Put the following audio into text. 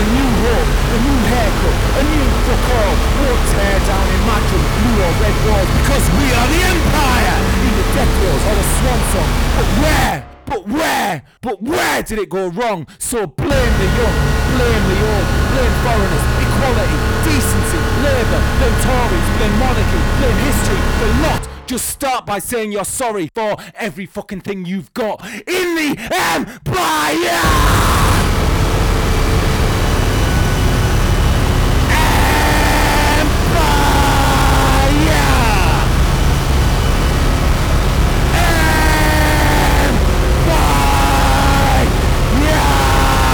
a new hope, a new haircut, a new fuck all. Won't tear down, imagine blue or red walls, because we are the empire! In the death throes or the swan song. But where did it go wrong? So blame the young, blame the old, blame foreigners, equality, decency, labour, blame Tories, blame monarchy, blame history, the lot. Just start by saying you're sorry for every fucking thing you've got in the empire!